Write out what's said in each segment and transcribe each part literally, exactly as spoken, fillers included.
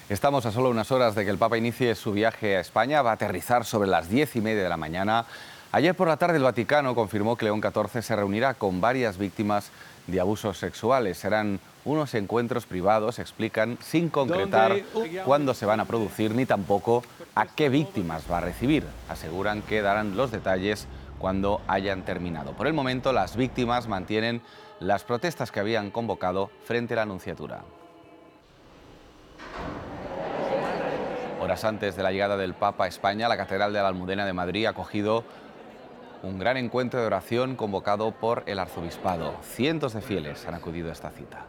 Estamos a solo unas horas de que el Papa inicie su viaje a España. Va a aterrizar sobre las diez y media de la mañana. Ayer por la tarde el Vaticano confirmó que León catorce se reunirá con varias víctimas de abusos sexuales. Serán unos encuentros privados, explican, sin concretar cuándo se van a producir ni tampoco a qué víctimas va a recibir. Aseguran que darán los detalles cuando hayan terminado. Por el momento, las víctimas mantienen las protestas que habían convocado frente a la Nunciatura. Horas antes de la llegada del Papa a España, la Catedral de la Almudena de Madrid ha acogido un gran encuentro de oración convocado por el arzobispado. Cientos de fieles han acudido a esta cita.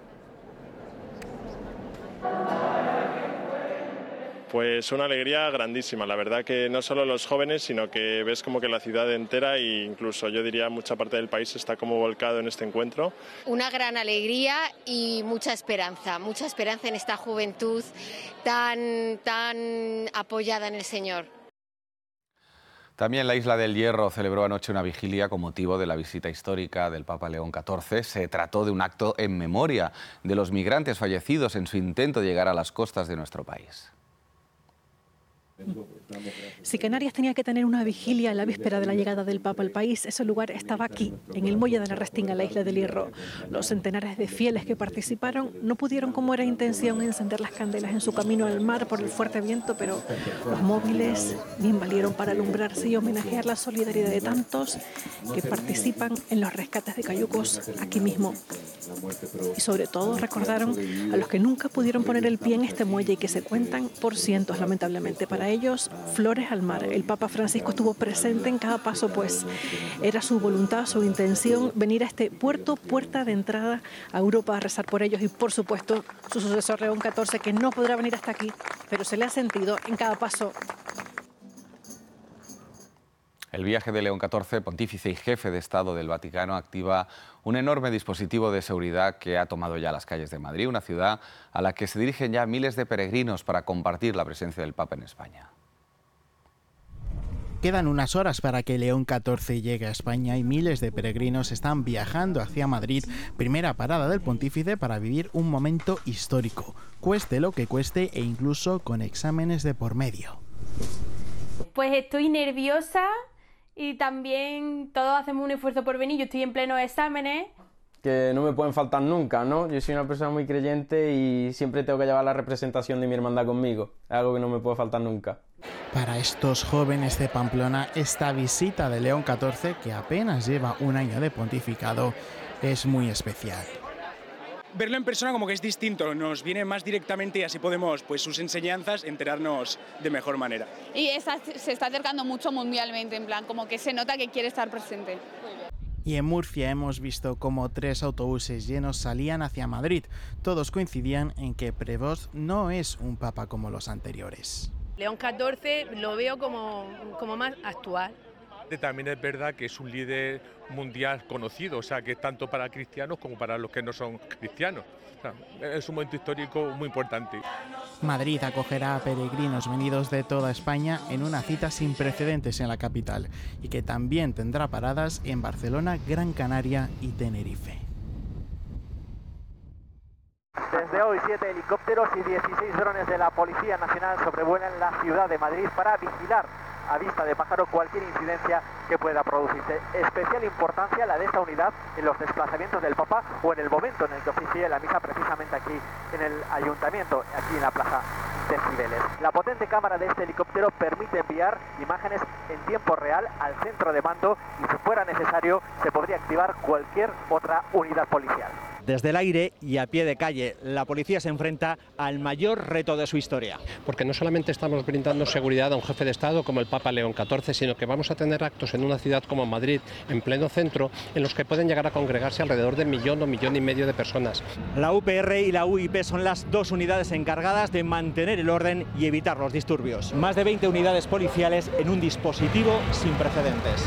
Pues una alegría grandísima, la verdad que no solo los jóvenes, sino que ves como que la ciudad entera e incluso yo diría mucha parte del país está como volcado en este encuentro. Una gran alegría y mucha esperanza, mucha esperanza en esta juventud tan, tan apoyada en el Señor. También la Isla del Hierro celebró anoche una vigilia con motivo de la visita histórica del Papa León catorce. Se trató de un acto en memoria de los migrantes fallecidos en su intento de llegar a las costas de nuestro país. Si Canarias tenía que tener una vigilia a la víspera de la llegada del Papa al país, ese lugar estaba aquí, en el muelle de la Restinga, la Isla del Hierro. Los centenares de fieles que participaron no pudieron, como era intención, encender las candelas en su camino al mar por el fuerte viento, pero los móviles bien valieron para alumbrarse y homenajear la solidaridad de tantos que participan en los rescates de cayucos aquí mismo. Y sobre todo recordaron a los que nunca pudieron poner el pie en este muelle y que se cuentan por cientos, lamentablemente. Para ellos, flores al mar. El Papa Francisco estuvo presente en cada paso, pues era su voluntad, su intención venir a este puerto, puerta de entrada a Europa, a rezar por ellos y, por supuesto, su sucesor León catorce, que no podrá venir hasta aquí, pero se le ha sentido en cada paso. El viaje de León catorce, pontífice y jefe de Estado del Vaticano, activa un enorme dispositivo de seguridad que ha tomado ya las calles de Madrid, una ciudad a la que se dirigen ya miles de peregrinos para compartir la presencia del Papa en España. Quedan unas horas para que León catorce llegue a España y miles de peregrinos están viajando hacia Madrid, primera parada del pontífice para vivir un momento histórico, cueste lo que cueste e incluso con exámenes de por medio. Pues estoy nerviosa. Y también todos hacemos un esfuerzo por venir, yo estoy en plenos exámenes. Que no me pueden faltar nunca, ¿no? Yo soy una persona muy creyente y siempre tengo que llevar la representación de mi hermandad conmigo. Es algo que no me puede faltar nunca. Para estos jóvenes de Pamplona, esta visita de León catorce, que apenas lleva un año de pontificado, es muy especial. Verlo en persona como que es distinto, nos viene más directamente y así podemos, pues sus enseñanzas, enterarnos de mejor manera. Y está, se está acercando mucho mundialmente, en plan, como que se nota que quiere estar presente. Y en Murcia hemos visto cómo tres autobuses llenos salían hacia Madrid. Todos coincidían en que Prevost no es un papa como los anteriores. León catorce lo veo como, como más actual. También es verdad que es un líder mundial conocido, o sea, que es tanto para cristianos como para los que no son cristianos. O sea, es un momento histórico muy importante. Madrid acogerá a peregrinos venidos de toda España en una cita sin precedentes en la capital y que también tendrá paradas en Barcelona, Gran Canaria y Tenerife. Desde hoy, siete helicópteros y dieciséis drones de la Policía Nacional sobrevuelan la ciudad de Madrid para vigilar a vista de pájaro cualquier incidencia que pueda producirse. Especial importancia la de esta unidad en los desplazamientos del Papa o en el momento en el que oficie la misa precisamente aquí en el Ayuntamiento, aquí en la Plaza de Cibeles. La potente cámara de este helicóptero permite enviar imágenes en tiempo real al centro de mando y si fuera necesario se podría activar cualquier otra unidad policial. Desde el aire y a pie de calle, la policía se enfrenta al mayor reto de su historia. Porque no solamente estamos brindando seguridad a un jefe de Estado como el Papa León catorce, sino que vamos a tener actos en una ciudad como Madrid, en pleno centro, en los que pueden llegar a congregarse alrededor de un millón o millón y medio de personas. La U P R y la U I P son las dos unidades encargadas de mantener el orden y evitar los disturbios. Más de veinte unidades policiales en un dispositivo sin precedentes.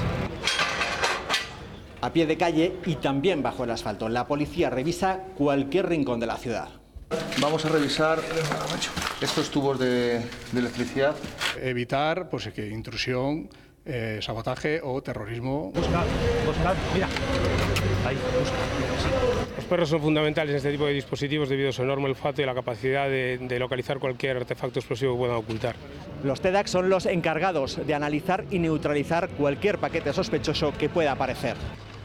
A pie de calle y también bajo el asfalto, la policía revisa cualquier rincón de la ciudad. Vamos a revisar estos tubos de, de electricidad. Evitar pues, que intrusión, eh, sabotaje o terrorismo. Busca, busca, mira. Ahí, busca. Sí. Los perros son fundamentales en este tipo de dispositivos debido a su enorme olfato y la capacidad de, de localizar cualquier artefacto explosivo que puedan ocultar. Los T D A C son los encargados de analizar y neutralizar cualquier paquete sospechoso que pueda aparecer.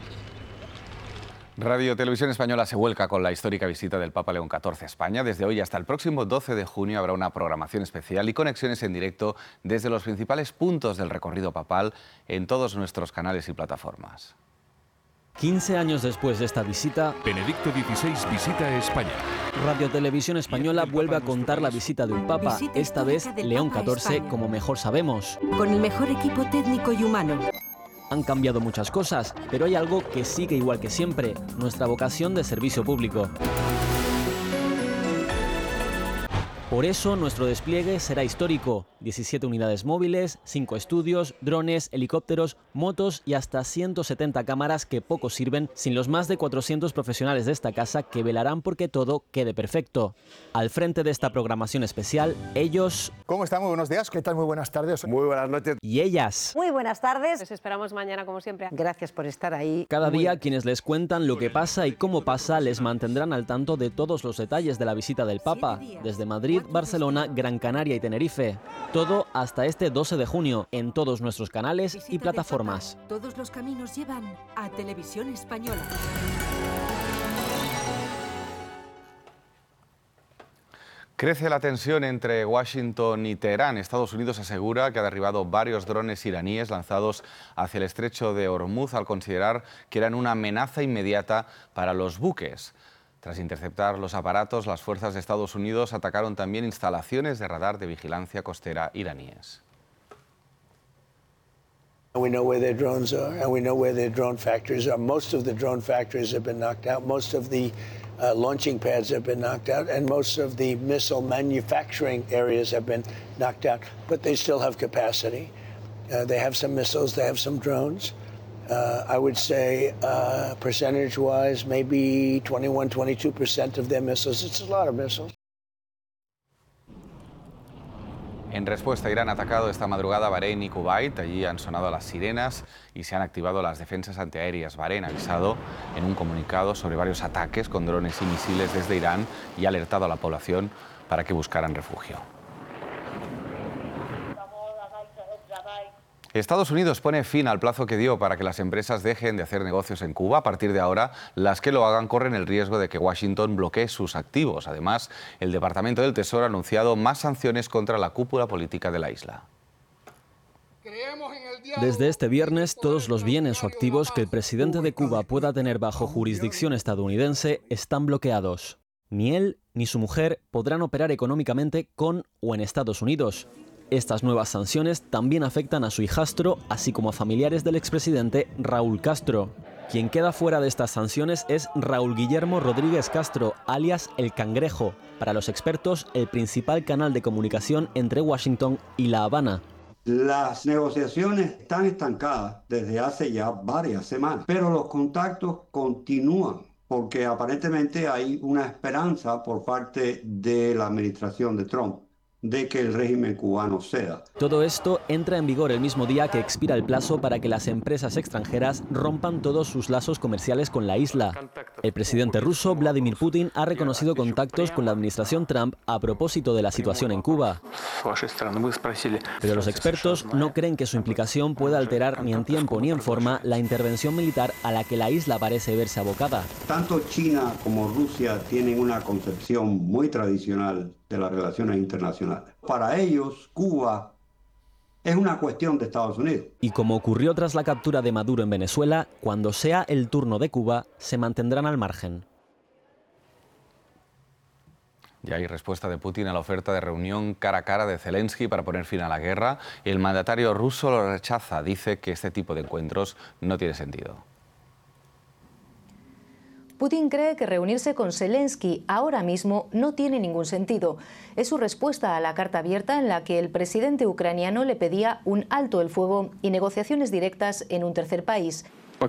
Radio Televisión Española se vuelca con la histórica visita del Papa León catorce a España. Desde hoy hasta el próximo doce de junio habrá una programación especial y conexiones en directo desde los principales puntos del recorrido papal en todos nuestros canales y plataformas. quince años después de esta visita, Benedicto dieciséis visita a España. Radio Televisión Española vuelve a contar la visita de un Papa, esta vez León catorce, como mejor sabemos. Con el mejor equipo técnico y humano. Han cambiado muchas cosas, pero hay algo que sigue igual que siempre, nuestra vocación de servicio público. Por eso nuestro despliegue será histórico. diecisiete unidades móviles, cinco estudios, drones, helicópteros, motos y hasta ciento setenta cámaras que poco sirven sin los más de cuatrocientos profesionales de esta casa que velarán porque todo quede perfecto. Al frente de esta programación especial, ellos... ¿Cómo están? Muy buenos días. ¿Qué tal? Muy buenas tardes. Muy buenas noches. Y ellas. Muy buenas tardes. Les esperamos mañana como siempre. Gracias por estar ahí. Cada día quienes les cuentan lo que pasa y cómo pasa les mantendrán al tanto de todos los detalles de la visita del Papa, desde Madrid, Barcelona, Gran Canaria y Tenerife. Todo hasta este doce de junio en todos nuestros canales y plataformas. Todos los caminos llevan a Televisión Española. Crece la tensión entre Washington y Teherán. Estados Unidos asegura que ha derribado varios drones iraníes lanzados hacia el estrecho de Hormuz al considerar que eran una amenaza inmediata para los buques. Tras interceptar los aparatos, las fuerzas de Estados Unidos atacaron también instalaciones de radar de vigilancia costera iraníes. We know where their drones are, and we know where their drone factories are. Most of the drone factories have been knocked out. Most of the uh, launching pads have been knocked out, and most of the missile manufacturing areas have been knocked out. But they still have capacity. Uh, they have some missiles. They have some drones. Uh, I would say, uh, percentage-wise, maybe twenty-one, twenty-two percent of their missiles. It's a lot of missiles. En respuesta, Irán ha atacado esta madrugada Bahrein y Kuwait. Allí han sonado las sirenas y se han activado las defensas antiaéreas. Bahrein ha avisado en un comunicado sobre varios ataques con drones y misiles desde Irán y ha alertado a la población para que buscaran refugio. Estados Unidos pone fin al plazo que dio para que las empresas dejen de hacer negocios en Cuba. A partir de ahora, las que lo hagan corren el riesgo de que Washington bloquee sus activos. Además, el Departamento del Tesoro ha anunciado más sanciones contra la cúpula política de la isla. Desde este viernes, todos los bienes o activos que el presidente de Cuba pueda tener bajo jurisdicción estadounidense están bloqueados. Ni él ni su mujer podrán operar económicamente con o en Estados Unidos. Estas nuevas sanciones también afectan a su hijastro, así como a familiares del expresidente Raúl Castro. Quien queda fuera de estas sanciones es Raúl Guillermo Rodríguez Castro, alias El Cangrejo, para los expertos el principal canal de comunicación entre Washington y La Habana. Las negociaciones están estancadas desde hace ya varias semanas, pero los contactos continúan, porque aparentemente hay una esperanza por parte de la administración de Trump de que el régimen cubano ceda. Todo esto entra en vigor el mismo día que expira el plazo para que las empresas extranjeras rompan todos sus lazos comerciales con la isla. El presidente ruso Vladimir Putin ha reconocido contactos con la administración Trump a propósito de la situación en Cuba. Pero los expertos no creen que su implicación pueda alterar ni en tiempo ni en forma la intervención militar a la que la isla parece verse abocada. Tanto China como Rusia tienen una concepción muy tradicional de las relaciones internacionales. Para ellos, Cuba es una cuestión de Estados Unidos. Y como ocurrió tras la captura de Maduro en Venezuela, cuando sea el turno de Cuba, se mantendrán al margen. Ya hay respuesta de Putin a la oferta de reunión cara a cara de Zelensky para poner fin a la guerra. El mandatario ruso lo rechaza, dice que este tipo de encuentros no tiene sentido. Putin cree que reunirse con Zelensky ahora mismo no tiene ningún sentido. Es su respuesta a la carta abierta en la que el presidente ucraniano le pedía un alto el fuego y negociaciones directas en un tercer país.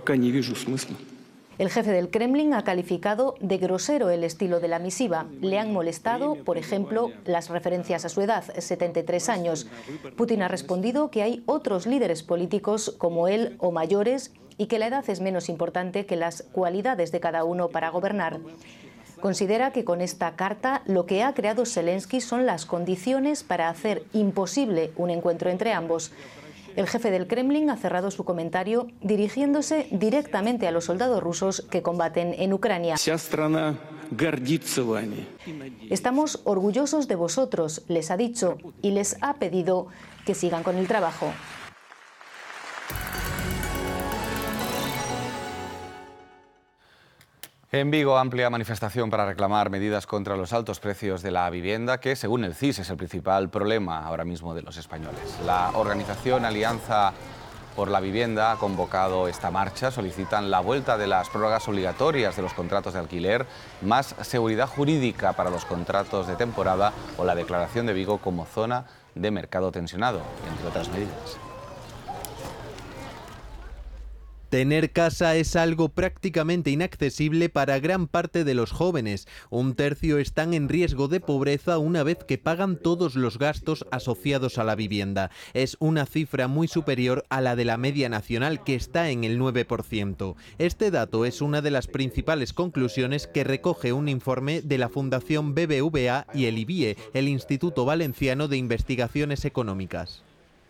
El jefe del Kremlin ha calificado de grosero el estilo de la misiva. Le han molestado, por ejemplo, las referencias a su edad, setenta y tres años. Putin ha respondido que hay otros líderes políticos como él o mayores y que la edad es menos importante que las cualidades de cada uno para gobernar. Considera que con esta carta lo que ha creado Zelensky son las condiciones para hacer imposible un encuentro entre ambos. El jefe del Kremlin ha cerrado su comentario dirigiéndose directamente a los soldados rusos que combaten en Ucrania. Estamos orgullosos de vosotros, les ha dicho, y les ha pedido que sigan con el trabajo. En Vigo, amplia manifestación para reclamar medidas contra los altos precios de la vivienda, que según el C I S es el principal problema ahora mismo de los españoles. La organización Alianza por la Vivienda ha convocado esta marcha. Solicitan la vuelta de las prórrogas obligatorias de los contratos de alquiler, más seguridad jurídica para los contratos de temporada o la declaración de Vigo como zona de mercado tensionado, entre otras medidas. Tener casa es algo prácticamente inaccesible para gran parte de los jóvenes. Un tercio están en riesgo de pobreza una vez que pagan todos los gastos asociados a la vivienda. Es una cifra muy superior a la de la media nacional, que está en el nueve por ciento. Este dato es una de las principales conclusiones que recoge un informe de la Fundación B B V A y el I B I E, el Instituto Valenciano de Investigaciones Económicas.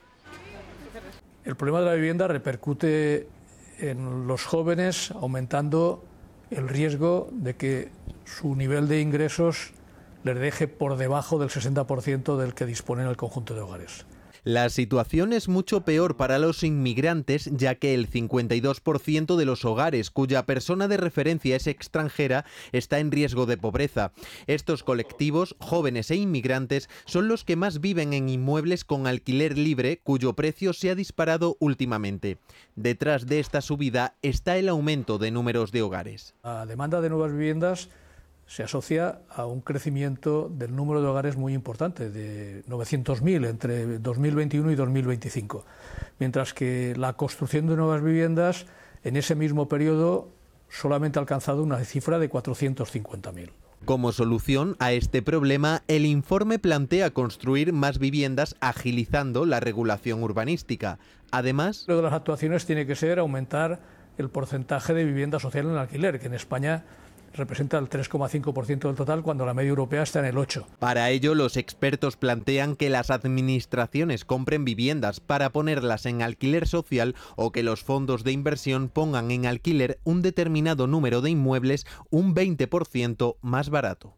El problema de la vivienda repercute en los jóvenes, aumentando el riesgo de que su nivel de ingresos les deje por debajo del sesenta por ciento del que disponen el conjunto de hogares. La situación es mucho peor para los inmigrantes, ya que el cincuenta y dos por ciento de los hogares cuya persona de referencia es extranjera está en riesgo de pobreza. Estos colectivos, jóvenes e inmigrantes, son los que más viven en inmuebles con alquiler libre, cuyo precio se ha disparado últimamente. Detrás de esta subida está el aumento de números de hogares. La demanda de nuevas viviendas se asocia a un crecimiento del número de hogares muy importante, de novecientos mil entre dos mil veintiuno y dos mil veinticinco, mientras que la construcción de nuevas viviendas en ese mismo periodo solamente ha alcanzado una cifra de cuatrocientos cincuenta mil. Como solución a este problema, el informe plantea construir más viviendas agilizando la regulación urbanística. Además, una de las actuaciones tiene que ser aumentar el porcentaje de vivienda social en alquiler, que en España representa el tres coma cinco por ciento del total, cuando la media europea está en el ocho por ciento. Para ello, los expertos plantean que las administraciones compren viviendas para ponerlas en alquiler social o que los fondos de inversión pongan en alquiler un determinado número de inmuebles un veinte por ciento más barato.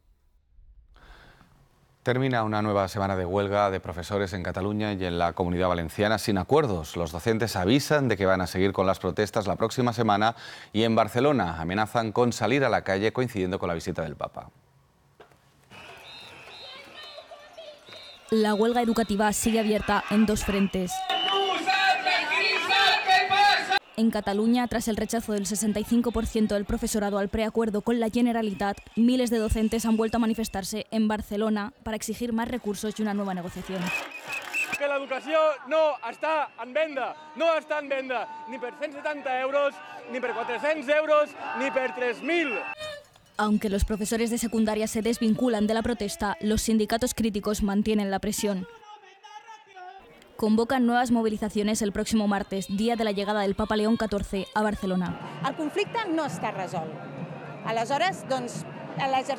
Termina una nueva semana de huelga de profesores en Cataluña y en la Comunidad Valenciana sin acuerdos. Los docentes avisan de que van a seguir con las protestas la próxima semana y en Barcelona amenazan con salir a la calle coincidiendo con la visita del Papa. La huelga educativa sigue abierta en dos frentes. En Cataluña, tras el rechazo del sesenta y cinco por ciento del profesorado al preacuerdo con la Generalitat, miles de docentes han vuelto a manifestarse en Barcelona para exigir más recursos y una nueva negociación. Que l'educació no està en venda, no està en venda, ni per cent setanta euros, ni per quatre-cents euros, ni per tres mil. Aunque los profesores de secundaria se desvinculan de la protesta, los sindicatos críticos mantienen la presión. Convocan nuevas movilizaciones el próximo martes, día de la llegada del Papa León catorze a Barcelona. El conflicte no està resolt. Aleshores, doncs, l'exercici